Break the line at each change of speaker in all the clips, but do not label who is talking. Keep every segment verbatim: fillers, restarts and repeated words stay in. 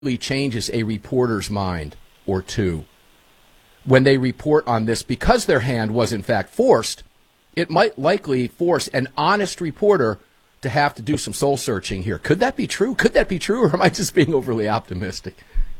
changes a reporter's mind or two when they report on this, because their hand was in fact forced. It might likely force an honest reporter to have to do some soul searching here. Could that be true? Could that be true, or am I just being overly optimistic?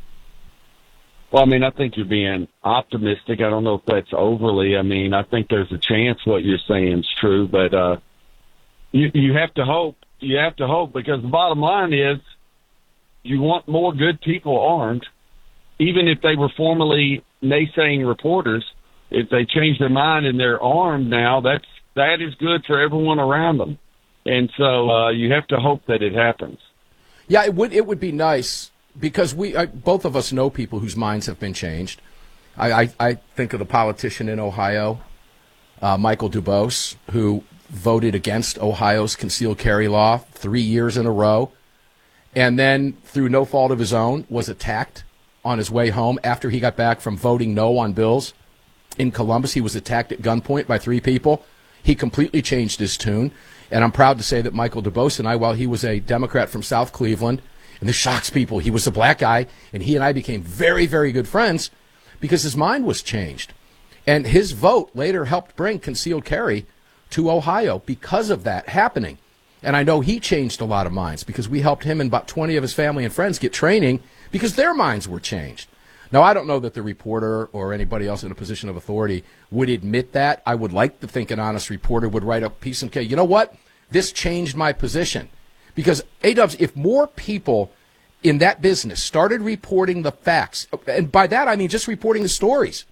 Well, I mean, I think you're being optimistic. I don't know if that's overly. I mean, I think there's a chance what you're saying is true, but uh, you, you have to hope. You have to hope, because the bottom line is you want more good people armed, even if they were formerly naysaying reporters. If they change their mind and they're armed now, that's that is good for everyone around them. And so uh, you have to hope that it happens.
Yeah, it would. It would be nice, because we I, both of us know people whose minds have been changed. I, I, I think of the politician in Ohio, uh, Michael Dubose, who voted against Ohio's concealed carry law three years in a row, and then, through no fault of his own, was attacked on his way home after he got back from voting no on bills. In Columbus, he was attacked at gunpoint by three people. He completely changed his tune. And I'm proud to say that Michael Dubose and I, while he was a Democrat from South Cleveland, and this shocks people, he was a black guy, and he and I became very, very good friends because his mind was changed. And his vote later helped bring concealed carry to Ohio because of that happening. And I know he changed a lot of minds, because we helped him and about twenty of his family and friends get training because their minds were changed. Now, I don't know that the reporter or anybody else in a position of authority would admit that. I would like to think an honest reporter would write a piece and say, you know what? This changed my position. Because, A-Dubs, if more people in that business started reporting the facts, and by that I mean just reporting the stories,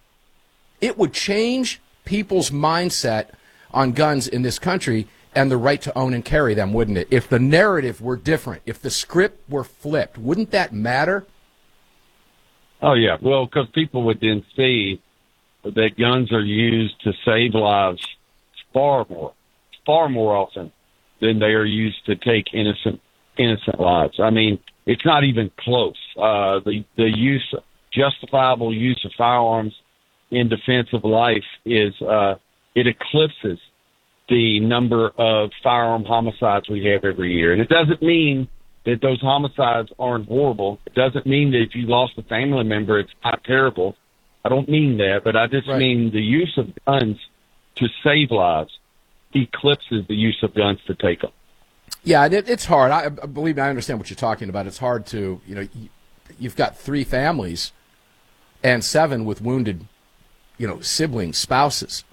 it would change people's mindset on guns in this country and the right to own and carry them, wouldn't it? If the narrative were different, if the script were flipped, wouldn't that matter?
Oh, yeah. Well, because people would then see that guns are used to save lives far more, far more often than they are used to take innocent innocent lives. I mean, it's not even close. Uh, the, the use, justifiable use of firearms in defense of life is, uh, it eclipses the number of firearm homicides we have every year. And it doesn't mean that those homicides aren't horrible. It doesn't mean that if you lost a family member, it's not terrible. I don't mean that, but I just right. mean the use of guns to save lives eclipses the use of guns to take them.
Yeah, it, it's hard. I believe me, I understand what you're talking about. It's hard to, you know, you've got three families and seven with wounded, you know, siblings, spouses,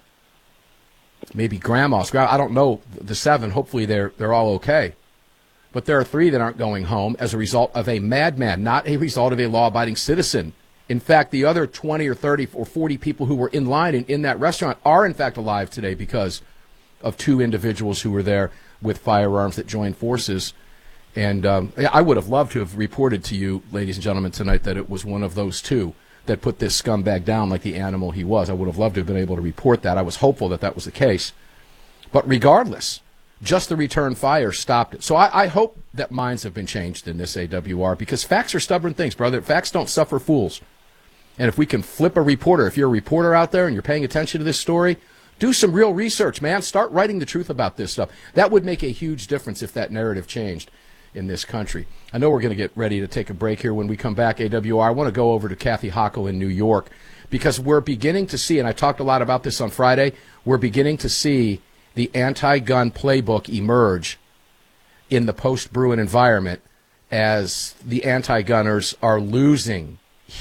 maybe grandmas. I don't know the seven. Hopefully they're they're all okay. But there are three that aren't going home as a result of a madman, not a result of a law-abiding citizen. In fact, the other twenty or thirty or forty people who were in line in, in that restaurant are, in fact, alive today because of two individuals who were there with firearms that joined forces. And um, I would have loved to have reported to you, ladies and gentlemen, tonight that it was one of those two that put this scumbag down like the animal he was. I would have loved to have been able to report that. I was hopeful that that was the case. But regardless, just the return fire stopped it. So I, I hope that minds have been changed in this A W R, because facts are stubborn things, brother. Facts don't suffer fools. And if we can flip a reporter, if you're a reporter out there and you're paying attention to this story, do some real research, man. Start writing the truth about this stuff. That would make a huge difference if that narrative changed in this country. I know we're going to get ready to take a break here. When we come back, A W R, I want to go over to Kathy Hochul in New York, because we're beginning to see, and I talked a lot about this on Friday, we're beginning to see the anti-gun playbook emerge in the post-Bruen environment as the anti-gunners are losing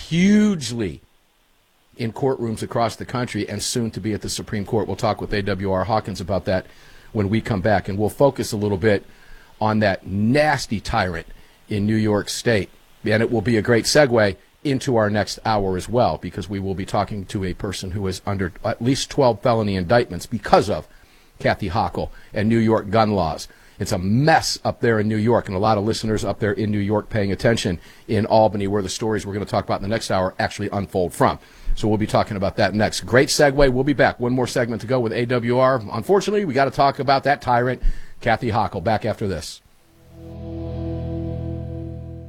hugely in courtrooms across the country and soon to be at the Supreme Court. We'll talk with A W R Hawkins about that when we come back, and we'll focus a little bit on that nasty tyrant in New York State. And it will be a great segue into our next hour as well, because we will be talking to a person who is under at least twelve felony indictments because of Kathy Hochul and New York gun laws. It's a mess up there in New York, and a lot of listeners up there in New York paying attention in Albany, where the stories we're going to talk about in the next hour actually unfold from. So we'll be talking about that next. Great segue. We'll be back. One more segment to go with A W R. Unfortunately, we got to talk about that tyrant, Kathy Hochul. Back after this.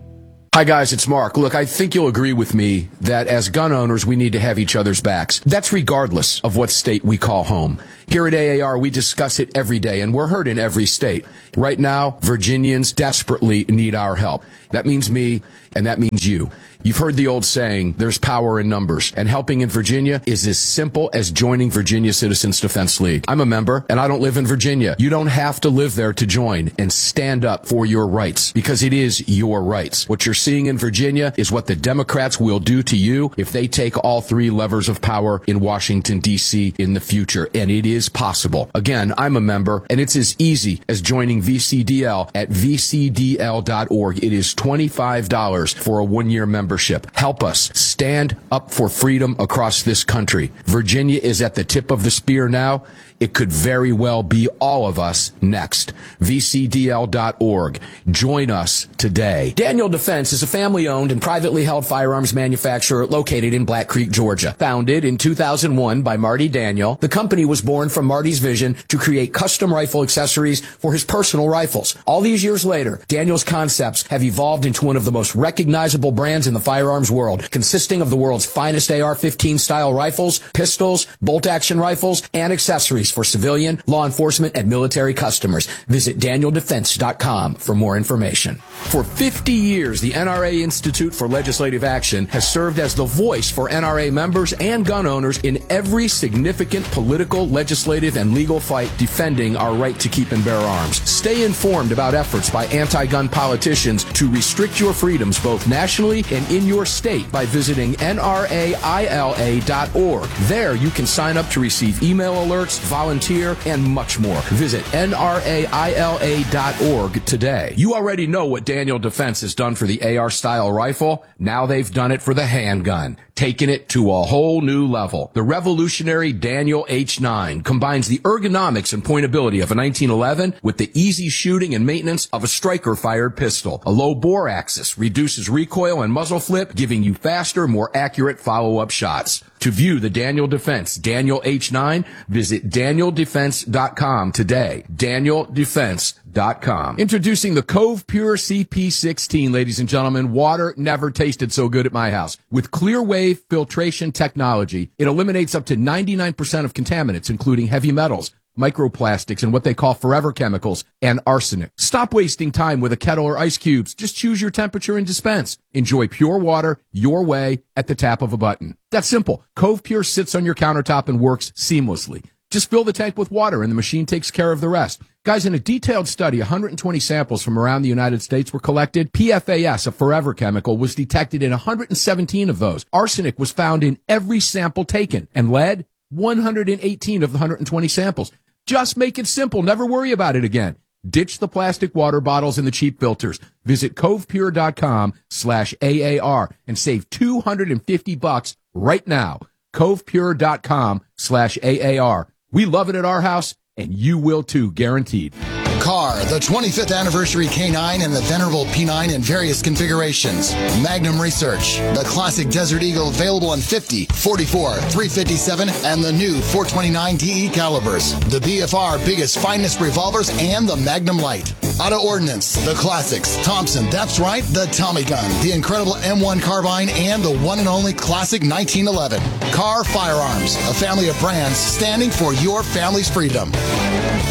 Hi, guys, it's Mark. Look, I think you'll agree with me that as gun owners, we need to have each other's backs. That's regardless of what state we call home. Here at A A R, we discuss it every day, and we're heard in every state. Right now, Virginians desperately need our help. That means me, and that means you. You've heard the old saying, there's power in numbers, and helping in Virginia is as simple as joining Virginia Citizens Defense League. I'm a member, and I don't live in Virginia. You don't have to live there to join and stand up for your rights, because it is your rights. What you're seeing in Virginia is what the Democrats will do to you if they take all three levers of power in Washington, D C in the future, and it is possible. Again, I'm a member, and it's as easy as joining V C D L at v c d l dot org. It is twenty-five dollars for a one-year membership. Help us stand up for freedom across this country. Virginia is at the tip of the spear now. It could very well be all of us next. v c d l dot org. Join us today. Daniel Defense is a family-owned and privately held firearms manufacturer located in Black Creek, Georgia. Founded in two thousand one by Marty Daniel, the company was born from Marty's vision to create custom rifle accessories for his personal rifles. All these years later, Daniel's concepts have evolved into one of the most recognizable brands in the firearms world, consisting of the world's finest A R fifteen style rifles, pistols, bolt-action rifles, and accessories for civilian, law enforcement, and military customers. Visit daniel defense dot com for more information. For fifty years, the N R A Institute for Legislative Action has served as the voice for N R A members and gun owners in every significant political, legislative, and legal fight defending our right to keep and bear arms. Stay informed about efforts by anti-gun politicians to restrict your freedoms both nationally and in your state by visiting N R A I L A dot org. There you can sign up to receive email alerts, volunteer, and much more. Visit N R A I L A dot org today. You already know what Daniel Defense has done for the A R-style rifle. Now they've done it for the handgun, taking it to a whole new level. The revolutionary Daniel H nine combines the ergonomics and pointability of a nineteen eleven with the easy shooting and maintenance of a striker-fired pistol. A low bore axis reduces recoil and muzzle flip, giving you faster, more accurate follow-up shots. To view the Daniel Defense Daniel H nine, visit daniel defense dot com today. daniel defense dot com. Introducing the Cove Pure C P sixteen, ladies and gentlemen. Water never tasted so good at my house. With clear wave filtration technology, it eliminates up to ninety-nine percent of contaminants, including heavy metals, microplastics, and what they call forever chemicals, and arsenic. Stop wasting time with a kettle or ice cubes. Just choose your temperature and dispense. Enjoy pure water your way at the tap of a button. That's simple. Cove Pure sits on your countertop and works seamlessly. Just fill the tank with water and the machine takes care of the rest. Guys, in a detailed study, one hundred twenty samples from around the United States were collected. P F A S, a forever chemical, was detected in one hundred seventeen of those. Arsenic was found in every sample taken, and lead, one hundred eighteen of the one hundred twenty samples. Just make it simple. Never worry about it again. Ditch the plastic water bottles and the cheap filters. Visit covepure dot com slash A A R and save two hundred fifty bucks right now. covepure dot com slash A A R. We love it at our house, and you will too, guaranteed.
Car, the twenty-fifth anniversary K nine and the venerable P nine in various configurations. Magnum Research, the classic Desert Eagle available in fifty, forty-four, three fifty-seven, and the new four twenty-nine D E calibers. The B F R biggest, finest revolvers, and the Magnum Light. Auto Ordnance, the classics. Thompson, that's right, the Tommy gun, the incredible M one carbine, and the one and only classic nineteen eleven. Car Firearms, a family of brands standing for your family's freedom.